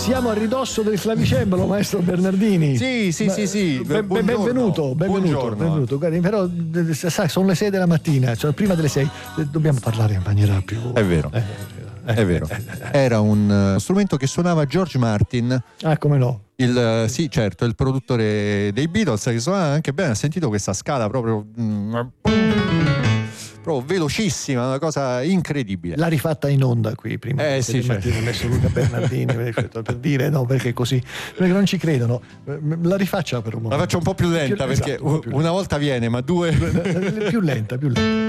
Siamo a ridosso del clavicembalo, maestro Bernardini. Sì. Benvenuto. Guardi, però sai, sono le 6 della mattina, cioè prima delle 6 dobbiamo parlare in maniera più... È vero. È vero. Era un strumento che suonava George Martin. Ah, come no? Sì, certo, il produttore dei Beatles, che suonava anche bene. Ha sentito questa scala proprio velocissima, una cosa incredibile. L'ha rifatta in onda qui prima. Sì, certo. Ha messo Luca Bernardini per dire no, perché così, perché non ci credono. La rifaccia per un momento. La faccio un po' più lenta, perché esatto, una volta viene, ma due più lenta.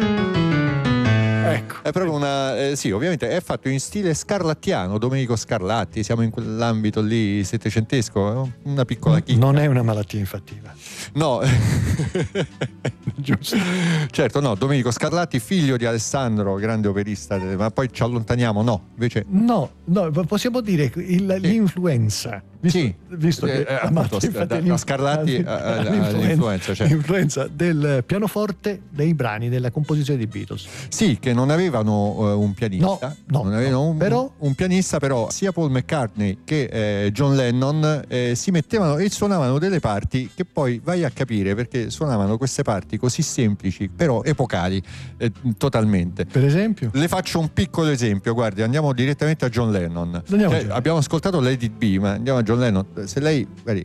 Ecco. È proprio una sì, ovviamente è fatto in stile scarlattiano, Domenico Scarlatti, siamo in quell'ambito lì settecentesco, una piccola chicca. Non è una malattia infettiva. No. Giusto. Certo, no, Domenico Scarlatti, figlio di Alessandro, grande operista, ma poi ci allontaniamo, no, invece no, possiamo dire l'influenza. Visto che appunto, da Scarlatti all'influenza, cioè. L'influenza del pianoforte dei brani della composizione dei Beatles. Sì, che non avevano un pianista, non avevano un pianista, però sia Paul McCartney che John Lennon si mettevano e suonavano delle parti che poi vai a capire perché suonavano queste parti così semplici, però epocali totalmente. Per esempio? Le faccio un piccolo esempio, guardi, andiamo direttamente a John Lennon. Abbiamo ascoltato Let It Be, ma andiamo a John Lennon. Se lei vedi,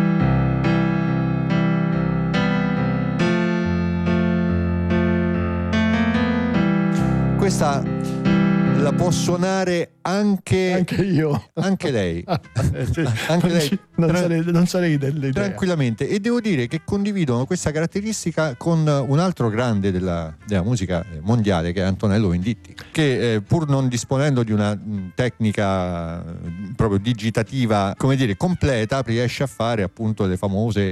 questa la può suonare anche io, anche lei, anche lei. Non sarei dell'idea, tranquillamente. E devo dire che condividono questa caratteristica con un altro grande della musica mondiale, che è Antonello Venditti, che pur non disponendo di una tecnica proprio digitativa, come dire, completa, riesce a fare appunto le famose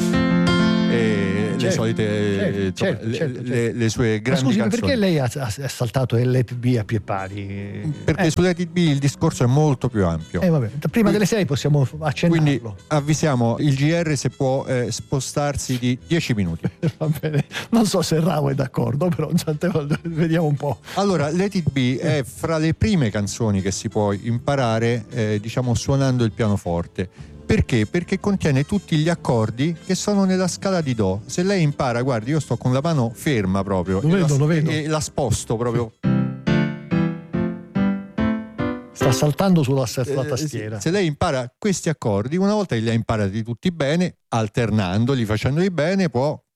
le solite certo. le sue grandi scusi, canzoni. perché lei ha saltato Let It Be a pie pari? Perché su Let It Be il discorso è molto più ampio. Prima delle 6 possiamo accennarlo. Quindi avvisiamo il GR se può spostarsi di 10 minuti. Va bene, non so se Rao è d'accordo, però vediamo un po'. Allora, Let It Be è fra le prime canzoni che si può imparare diciamo suonando il pianoforte. Perché? Perché contiene tutti gli accordi che sono nella scala di Do. Se lei impara, guardi, io sto con la mano ferma proprio, lo vedo. E la sposto proprio. Sta saltando sulla tastiera. Se lei impara questi accordi, una volta che li ha imparati tutti bene, alternandoli, facendoli bene, può